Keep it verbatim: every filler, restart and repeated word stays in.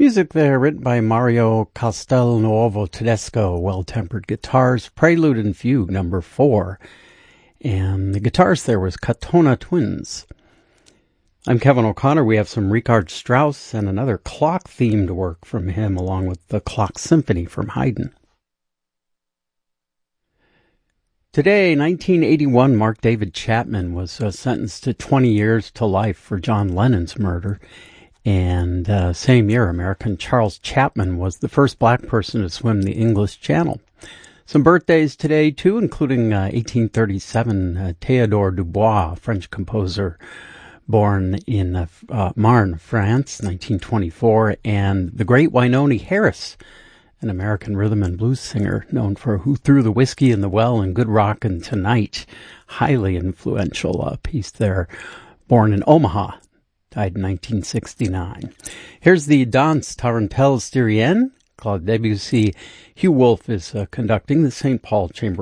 music there written by Mario Castelnuovo Tedesco, Well-Tempered Guitars, Prelude and Fugue number four. And the guitars there was Katona Twins. I'm Kevin O'Connor. We have some Richard Strauss and another clock-themed work from him, along with the Clock Symphony from Haydn. Today, nineteen eighty-one, Mark David Chapman was uh, sentenced to twenty years to life for John Lennon's murder. And uh, same year, American Charles Chapman was the first black person to swim the English Channel. Some birthdays today, too, including uh, eighteen thirty-seven, uh, Théodore Dubois, French composer, born in uh, uh, Marne, France, nineteen twenty-four, and the great Wynonie Harris, an American rhythm and blues singer known for Who Threw the Whiskey in the Well and Good Rockin' Tonight. Highly influential uh, piece there, born in Omaha. Died in nineteen sixty-nine. Here's the Danse Tarentelle Styrienne. Claude Debussy. Hugh Wolf is uh, conducting the Saint Paul Chamber